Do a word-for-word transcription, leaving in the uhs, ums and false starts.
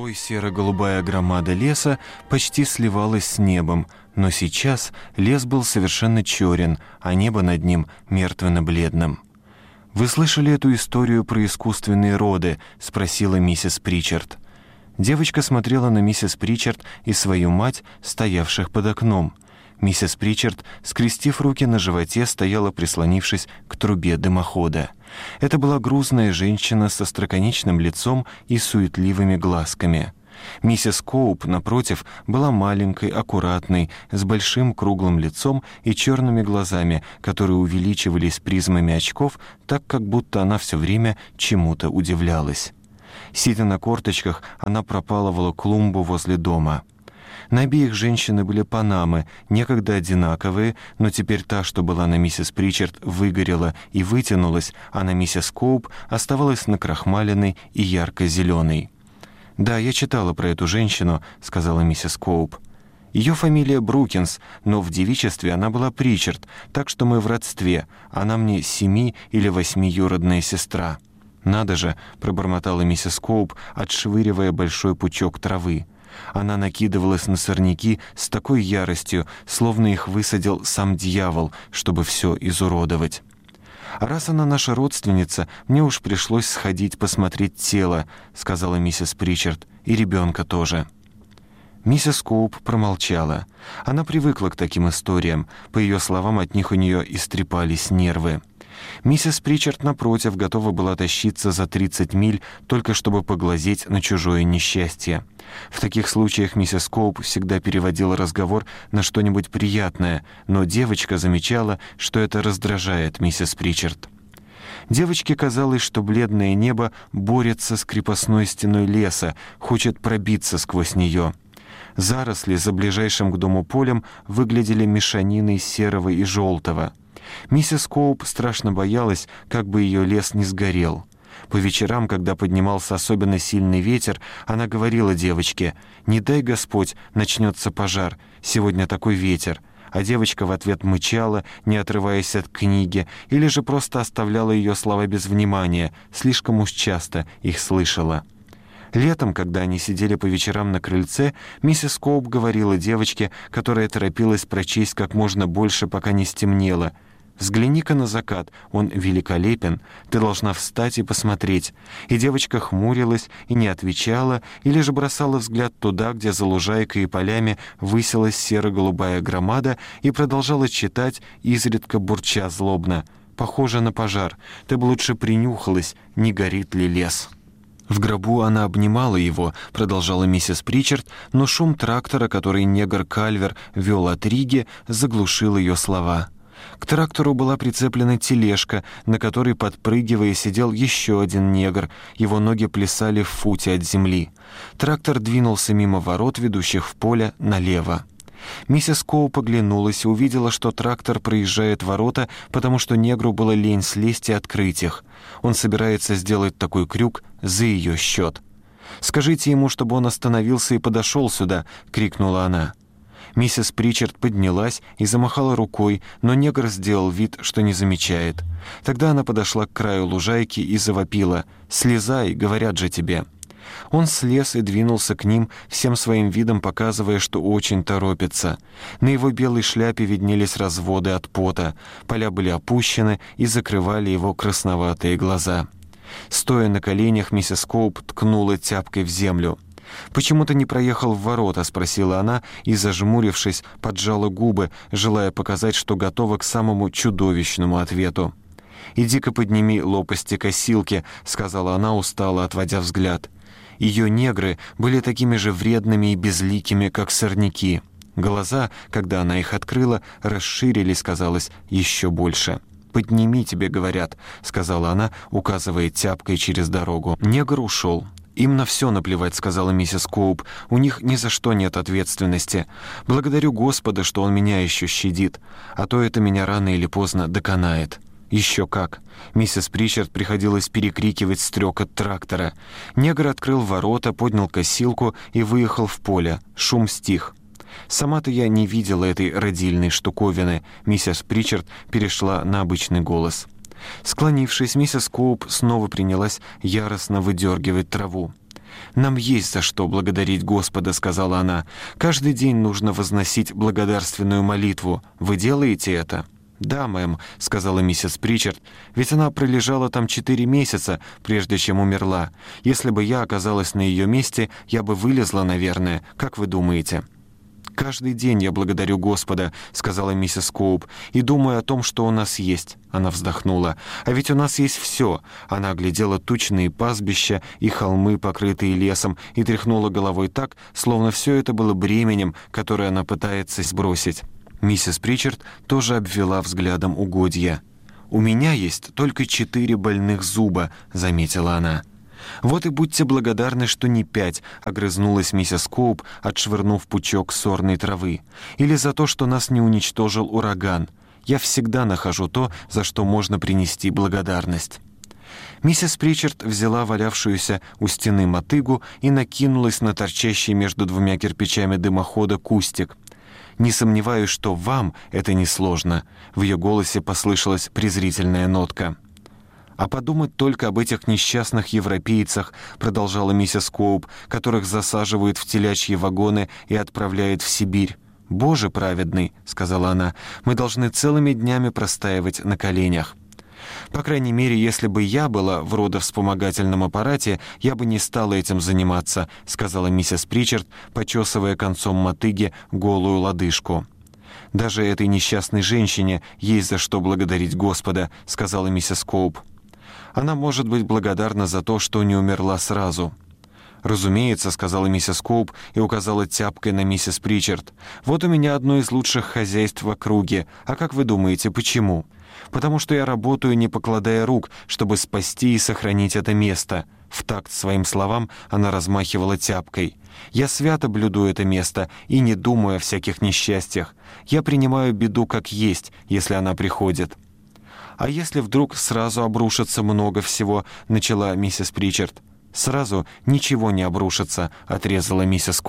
Порой серо-голубая громада леса почти сливалась с небом, но сейчас лес был совершенно черен, а небо над ним мертвенно-бледным. «Вы слышали эту историю про искусственные роды?» — спросила миссис Причард. Девочка смотрела на миссис Причард и свою мать, стоявших под окном. Миссис Причард, скрестив руки на животе, стояла, прислонившись к трубе дымохода. Это была грузная женщина со остроконечным лицом и суетливыми глазками. Миссис Коуп, напротив, была маленькой, аккуратной, с большим круглым лицом и черными глазами, которые увеличивались призмами очков, так как будто она все время чему-то удивлялась. Сидя на корточках, она пропалывала клумбу возле дома. На обеих женщины были панамы, некогда одинаковые, но теперь та, что была на миссис Причард, выгорела и вытянулась, а на миссис Коуп оставалась накрахмаленной и ярко-зеленой. «Да, я читала про эту женщину», — сказала миссис Коуп. «Ее фамилия Брукинс, но в девичестве она была Причард, так что мы в родстве. Она мне семи- или восьмиюродная сестра». «Надо же», — пробормотала миссис Коуп, отшвыривая большой пучок травы. Она накидывалась на сорняки с такой яростью, словно их высадил сам дьявол, чтобы все изуродовать. «А раз она наша родственница, мне уж пришлось сходить посмотреть тело», — сказала миссис Причард, — «и ребенка тоже». Миссис Коуп промолчала. Она привыкла к таким историям. По ее словам, от них у нее истрепались нервы. Миссис Причард, напротив, готова была тащиться за тридцать миль, только чтобы поглазеть на чужое несчастье. В таких случаях миссис Коуп всегда переводила разговор на что-нибудь приятное, но девочка замечала, что это раздражает миссис Причард. Девочке казалось, что бледное небо борется с крепостной стеной леса, хочет пробиться сквозь нее. Заросли за ближайшим к дому полем выглядели мешаниной серого и желтого. Миссис Коуп страшно боялась, как бы ее лес не сгорел. По вечерам, когда поднимался особенно сильный ветер, она говорила девочке: «Не дай Господь, начнется пожар, сегодня такой ветер». А девочка в ответ мычала, не отрываясь от книги, или же просто оставляла ее слова без внимания, слишком уж часто их слышала. Летом, когда они сидели по вечерам на крыльце, миссис Коуп говорила девочке, которая торопилась прочесть как можно больше, пока не стемнело: «Взгляни-ка на закат, он великолепен, ты должна встать и посмотреть». И девочка хмурилась и не отвечала, или же бросала взгляд туда, где за лужайкой и полями высилась серо-голубая громада, и продолжала читать, изредка бурча злобно: «Похоже на пожар, ты бы лучше принюхалась, не горит ли лес». В гробу она обнимала его, продолжала миссис Причард, но шум трактора, который негр Кальвер вел от Риги, заглушил ее слова. К трактору была прицеплена тележка, на которой, подпрыгивая, сидел еще один негр. Его ноги плясали в футе от земли. Трактор двинулся мимо ворот, ведущих в поле, налево. Миссис Коуп оглянулась и увидела, что трактор проезжает ворота, потому что негру было лень слезть и открыть их. Он собирается сделать такой крюк за ее счет. «Скажите ему, чтобы он остановился и подошел сюда!» — крикнула она. Миссис Причард поднялась и замахала рукой, но негр сделал вид, что не замечает. Тогда она подошла к краю лужайки и завопила: «Слезай, говорят же тебе!» Он слез и двинулся к ним, всем своим видом показывая, что очень торопится. На его белой шляпе виднелись разводы от пота, поля были опущены и закрывали его красноватые глаза. Стоя на коленях, миссис Коуп ткнула тяпкой в землю. «Почему ты не проехал в ворота?» — спросила она и, зажмурившись, поджала губы, желая показать, что готова к самому чудовищному ответу. «Иди-ка подними лопасти косилки», — сказала она, устало отводя взгляд. Ее негры были такими же вредными и безликими, как сорняки. Глаза, когда она их открыла, расширились, казалось, еще больше. «Подними, тебе говорят», — сказала она, указывая тяпкой через дорогу. Негр ушел. «Им на все наплевать», — сказала миссис Коуп. «У них ни за что нет ответственности. Благодарю Господа, что Он меня еще щадит, а то это меня рано или поздно доконает». «Еще как!» Миссис Причард приходилось перекрикивать стрекот трактора. Негр открыл ворота, поднял косилку и выехал в поле. Шум стих. «Сама-то я не видела этой родильной штуковины», — миссис Причард перешла на обычный голос. Склонившись, миссис Коуп снова принялась яростно выдергивать траву. «Нам есть за что благодарить Господа», — сказала она. «Каждый день нужно возносить благодарственную молитву. Вы делаете это?» «Да, мэм», — сказала миссис Причард, «ведь она пролежала там четыре месяца, прежде чем умерла. Если бы я оказалась на ее месте, я бы вылезла, наверное. Как вы думаете?» «Каждый день я благодарю Господа», — сказала миссис Коуп, «и думаю о том, что у нас есть». Она вздохнула. «А ведь у нас есть все». Она оглядела тучные пастбища и холмы, покрытые лесом, и тряхнула головой так, словно все это было бременем, которое она пытается сбросить. Миссис Причард тоже обвела взглядом угодья. «У меня есть только четыре больных зуба», — заметила она. «Вот и будьте благодарны, что не пять», — огрызнулась миссис Коуп, отшвырнув пучок сорной травы. «Или за то, что нас не уничтожил ураган. Я всегда нахожу то, за что можно принести благодарность». Миссис Причард взяла валявшуюся у стены мотыгу и накинулась на торчащий между двумя кирпичами дымохода кустик. «Не сомневаюсь, что вам это несложно», — в ее голосе послышалась презрительная нотка. «А подумать только об этих несчастных европейцах», — продолжала миссис Коуп, «которых засаживают в телячьи вагоны и отправляют в Сибирь. Боже праведный», — сказала она, — «мы должны целыми днями простаивать на коленях». «По крайней мере, если бы я была в родовспомогательном аппарате, я бы не стала этим заниматься», — сказала миссис Причард, почесывая концом мотыги голую лодыжку. «Даже этой несчастной женщине есть за что благодарить Господа», — сказала миссис Коуп. «Она может быть благодарна за то, что не умерла сразу». «Разумеется», — сказала миссис Коуп и указала тяпкой на миссис Причард. «Вот у меня одно из лучших хозяйств в округе. А как вы думаете, почему?» «Потому что я работаю, не покладая рук, чтобы спасти и сохранить это место». В такт своим словам она размахивала тяпкой. «Я свято блюду это место и не думаю о всяких несчастьях. Я принимаю беду как есть, если она приходит». «А если вдруг сразу обрушится много всего?» — начала миссис Причард. «Сразу ничего не обрушится», — отрезала миссис